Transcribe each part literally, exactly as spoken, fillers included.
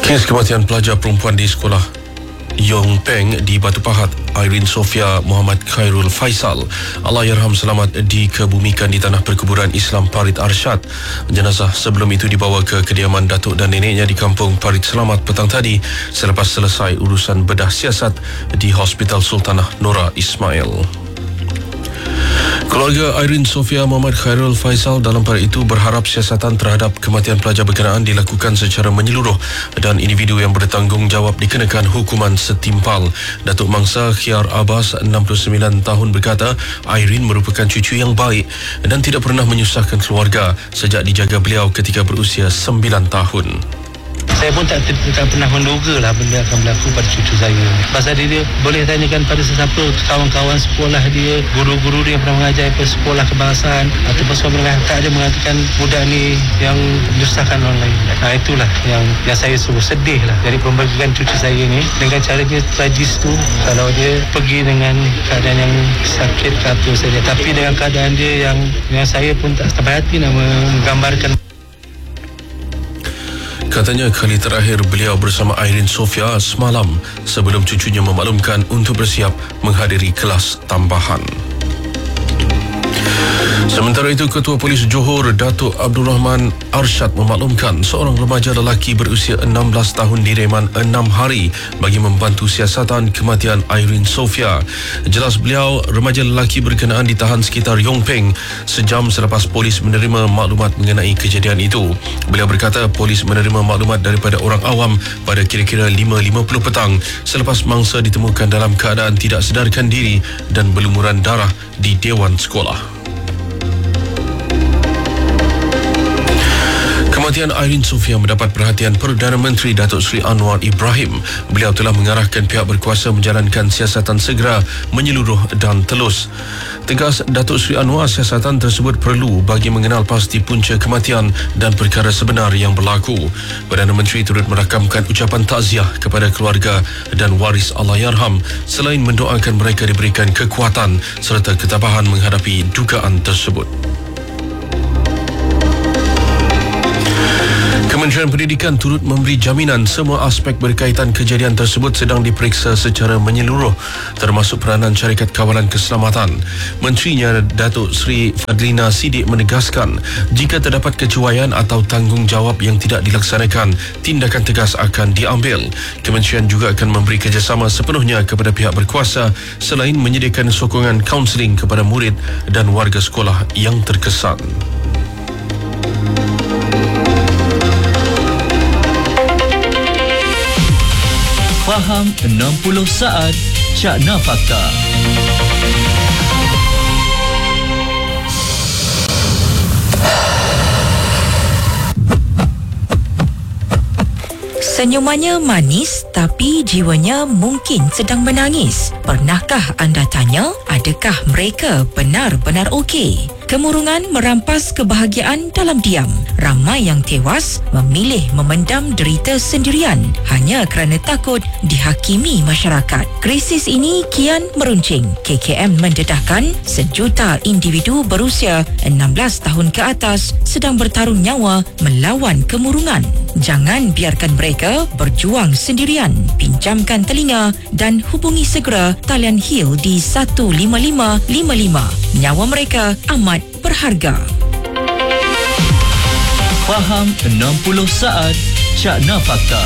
Kes kematian pelajar perempuan di sekolah Yong Peng di Batu Pahat, Irene Sofia Muhammad Khairul Faisal, Allahyarham, selamat dikebumikan di tanah perkuburan Islam Parit Arsyad. Jenazah sebelum itu dibawa ke kediaman datuk dan neneknya di kampung Parit Selamat petang tadi selepas selesai urusan bedah siasat di Hospital Sultanah Nora Ismail. Keluarga Irene Sofia Muhammad Khairul Faisal dalam pada itu berharap siasatan terhadap kematian pelajar berkenaan dilakukan secara menyeluruh dan individu yang bertanggungjawab dikenakan hukuman setimpal. Datuk Mangsa Khiar Abbas, enam puluh sembilan tahun, berkata Irene merupakan cucu yang baik dan tidak pernah menyusahkan keluarga sejak dijaga beliau ketika berusia sembilan tahun. Saya pun tak, tak pernah menduga lah benda akan berlaku pada cucu saya. Pasal dia, dia boleh tanyakan pada sesiapa, kawan-kawan sekolah dia, guru-guru dia yang pernah mengajar pada sekolah kebangsaan ataupun sekolah menengah, tak ada mengatakan budak ni yang menyusahkan orang lain. Nah, itulah yang yang saya sungguh sedih lah dari pembagian cucu saya ni dengan caranya tragis tu. Kalau dia pergi dengan keadaan yang sakit ke apa saja, tapi dengan keadaan dia yang, yang saya pun tak sampai hati nak menggambarkan. Katanya kali terakhir beliau bersama Irene Sofia semalam sebelum cucunya memaklumkan untuk bersiap menghadiri kelas tambahan. Sementara itu, Ketua Polis Johor Datuk Abdul Rahman Arsyad memaklumkan seorang remaja lelaki berusia enam belas tahun direman enam hari bagi membantu siasatan kematian Irene Sofia. Jelas beliau, remaja lelaki berkenaan ditahan sekitar Yong Peng sejam selepas polis menerima maklumat mengenai kejadian itu. Beliau berkata polis menerima maklumat daripada orang awam pada kira-kira lima lima puluh petang selepas mangsa ditemukan dalam keadaan tidak sedarkan diri dan berlumuran darah di Dewan Sekolah. Kematian Irene Sofia mendapat perhatian Perdana Menteri Datuk Seri Anwar Ibrahim. Beliau telah mengarahkan pihak berkuasa menjalankan siasatan segera, menyeluruh dan telus. Tegas Datuk Seri Anwar, siasatan tersebut perlu bagi mengenal pasti punca kematian dan perkara sebenar yang berlaku. Perdana Menteri turut merakamkan ucapan takziah kepada keluarga dan waris Allahyarham selain mendoakan mereka diberikan kekuatan serta ketabahan menghadapi dugaan tersebut. Kementerian Pendidikan turut memberi jaminan semua aspek berkaitan kejadian tersebut sedang diperiksa secara menyeluruh, termasuk peranan syarikat kawalan keselamatan. Menterinya Datuk Seri Fadlina Siddiq menegaskan jika terdapat kecuaian atau tanggungjawab yang tidak dilaksanakan, tindakan tegas akan diambil. Kementerian juga akan memberi kerjasama sepenuhnya kepada pihak berkuasa selain menyediakan sokongan kaunseling kepada murid dan warga sekolah yang terkesan. Faham enam puluh saat Cakna Fakta. Senyumannya manis tapi jiwanya mungkin sedang menangis. Pernahkah anda tanya, adakah mereka benar-benar okey? Kemurungan merampas kebahagiaan dalam diam. Ramai yang tewas memilih memendam derita sendirian hanya kerana takut dihakimi masyarakat. Krisis ini kian meruncing. K K M mendedahkan sejuta individu berusia enam belas tahun ke atas sedang bertarung nyawa melawan kemurungan. Jangan biarkan mereka berjuang sendirian. Pinjamkan telinga dan hubungi segera talian Hill di satu lima lima lima lima. Nyawa mereka amat berharga. Faham enam puluh saat Cakna Fakta.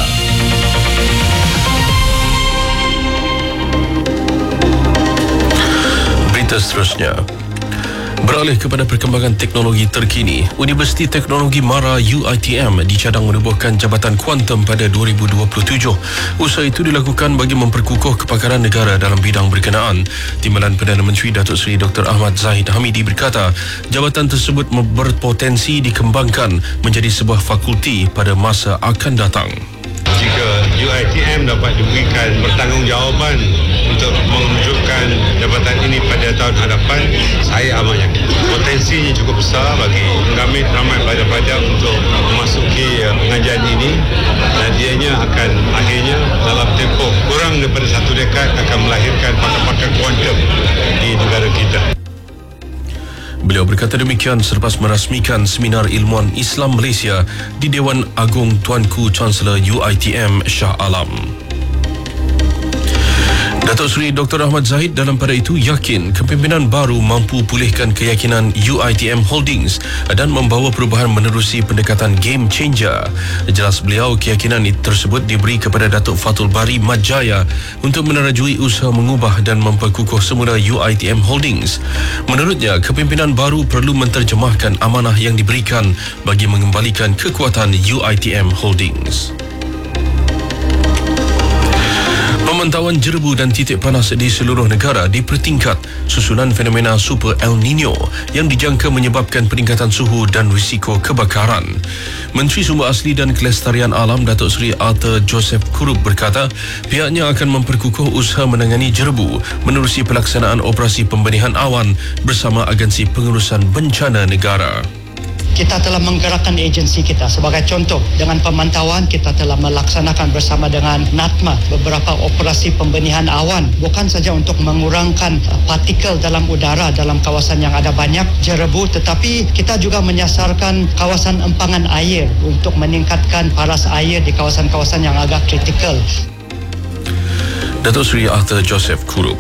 Berita seterusnya. Beralih kepada perkembangan teknologi terkini, Universiti Teknologi Mara U I T M dicadang menubuhkan Jabatan Kuantum pada dua ribu dua puluh tujuh. Usaha itu dilakukan bagi memperkukuh kepakaran negara dalam bidang berkenaan. Timbalan Perdana Menteri Datuk Seri Doktor Ahmad Zahid Hamidi berkata, jabatan tersebut berpotensi dikembangkan menjadi sebuah fakulti pada masa akan datang. Jika U I T M dapat diberikan pertanggungjawaban untuk mewujudkan jabatan ini pada tahun hadapan, saya amat yakin potensinya cukup besar bagi mengambil ramai pelajar-pelajar untuk memasuki pengajian ini dan ianya akan akhirnya dalam tempoh kurang daripada satu dekad akan melahirkan pakar-pakar kuantum di negara kita. Beliau Beliau berkata demikian selepas merasmikan Seminar Ilmuwan Islam Malaysia di Dewan Agung Tuanku Chancellor U I T M Shah Alam. Datuk Seri Doktor Ahmad Zahid dalam pada itu yakin kepimpinan baru mampu pulihkan keyakinan U I T M Holdings dan membawa perubahan menerusi pendekatan game changer. Jelas beliau keyakinan tersebut diberi kepada Datuk Fatul Bari Madjaya untuk menerajui usaha mengubah dan memperkukuh semula U I T M Holdings. Menurutnya, kepimpinan baru perlu menterjemahkan amanah yang diberikan bagi mengembalikan kekuatan U I T M Holdings. Pemantauan jerebu dan titik panas di seluruh negara dipertingkat susulan fenomena Super El Nino yang dijangka menyebabkan peningkatan suhu dan risiko kebakaran. Menteri Sumber Asli dan Kelestarian Alam Datuk Seri Arthur Joseph Kurup berkata pihaknya akan memperkukuh usaha menangani jerebu menerusi pelaksanaan operasi pembenihan awan bersama Agensi Pengurusan Bencana Negara. Kita telah menggerakkan agensi kita. Sebagai contoh, dengan pemantauan kita telah melaksanakan bersama dengan NATMA beberapa operasi pembenihan awan, bukan saja untuk mengurangkan partikel dalam udara dalam kawasan yang ada banyak jerebu, tetapi kita juga menyasarkan kawasan empangan air untuk meningkatkan paras air di kawasan-kawasan yang agak kritikal. Datuk Seri Arthur Joseph Kurup.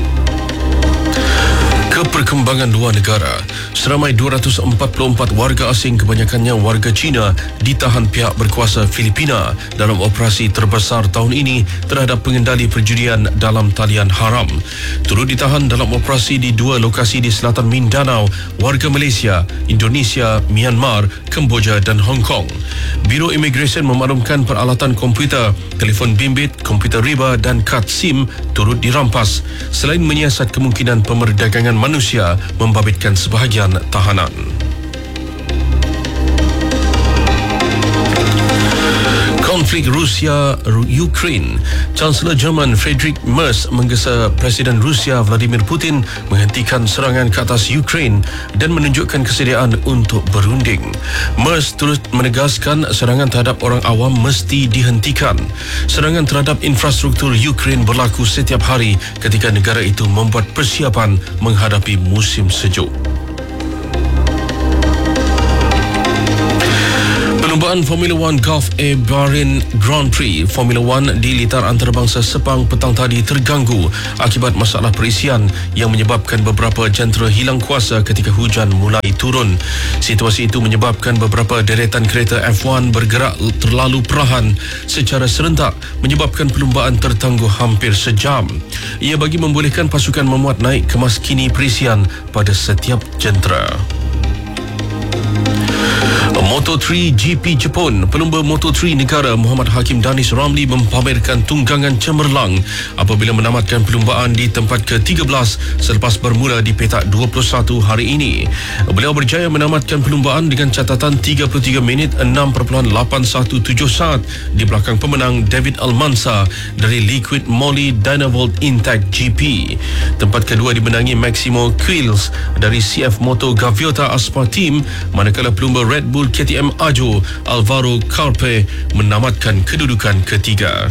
Perkembangan luar negara, seramai dua ratus empat puluh empat warga asing, kebanyakannya warga Cina, ditahan pihak berkuasa Filipina dalam operasi terbesar tahun ini terhadap pengendali perjudian dalam talian haram. Turut ditahan dalam operasi di dua lokasi di selatan Mindanao warga Malaysia, Indonesia, Myanmar, Kemboja dan Hong Kong. Biro Imigresen memaklumkan peralatan komputer, telefon bimbit, komputer riba dan kad SIM turut dirampas selain menyiasat kemungkinan pemerdagangan manusia membabitkan sebahagian tahanan. Konflik Rusia-Ukraine, Chancellor Jerman Friedrich Merz menggesa Presiden Rusia Vladimir Putin menghentikan serangan ke atas Ukraine dan menunjukkan kesediaan untuk berunding. Merz turut menegaskan serangan terhadap orang awam mesti dihentikan. Serangan terhadap infrastruktur Ukraine berlaku setiap hari ketika negara itu membuat persiapan menghadapi musim sejuk. Perlombaan Formula One Gulf Air Bahrain Grand Prix Formula One di litar antarabangsa Sepang petang tadi terganggu akibat masalah perisian yang menyebabkan beberapa jentera hilang kuasa ketika hujan mulai turun. Situasi itu menyebabkan beberapa deretan kereta F satu bergerak terlalu perlahan secara serentak, menyebabkan perlombaan tertangguh hampir sejam. Ia bagi membolehkan pasukan memuat naik kemas kini perisian pada setiap jentera. Moto tiga G P Jepun, pelumba Moto tiga negara Muhammad Hakim Danis Ramli mempamerkan tunggangan cemerlang apabila menamatkan perlumbaan di tempat ke tiga belas selepas bermula di petak dua puluh satu hari ini. Beliau berjaya menamatkan perlumbaan dengan catatan tiga puluh tiga minit enam perpuluhan lapan satu tujuh saat di belakang pemenang David Almansa dari Liquid Moly Dynavolt Intact G P. Tempat kedua dimenangi Maximo Quills dari C F Moto Gaviota Aspar Team, manakala pelumba Red Bull K T M Ajo Alvaro Carpe menamatkan kedudukan ketiga.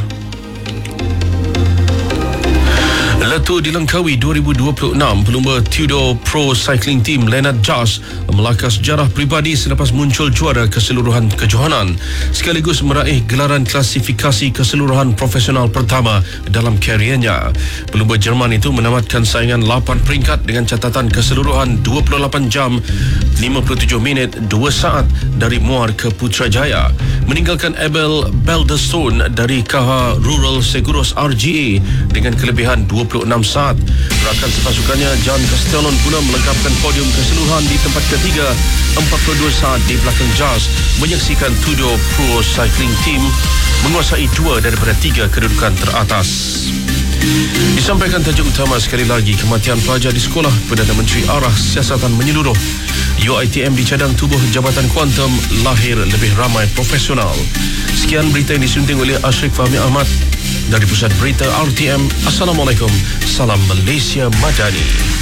Letup di Langkawi dua ribu dua puluh enam, pelumba Tudor Pro Cycling Team Leonard Jas melakar sejarah peribadi selepas muncul juara keseluruhan kejohanan sekaligus meraih gelaran klasifikasi keseluruhan profesional pertama dalam kariernya. Pelumba Jerman itu menamatkan saingan lapan peringkat dengan catatan keseluruhan dua puluh lapan jam lima puluh tujuh minit dua saat dari Muar ke Putrajaya, meninggalkan Abel Balderstone dari K H Rural Seguros R G A dengan kelebihan dua puluh enam saat. Rakan sepasukannya John Castellon pula melengkapkan podium keseluruhan di tempat ketiga, empat puluh dua saat di belakang Jas, menyaksikan Tudor Pro Cycling Team menguasai dua daripada tiga kedudukan teratas. Disampaikan tajuk utama sekali lagi, kematian pelajar di sekolah, Perdana Menteri arah siasatan menyeluruh. U I T M di cadang tubuh Jabatan Kuantum lahir lebih ramai profesional. Sekian berita yang disunting oleh Ashrik Fahmi Ahmad dari Pusat Berita R T M. Assalamualaikum, salam Malaysia Madani.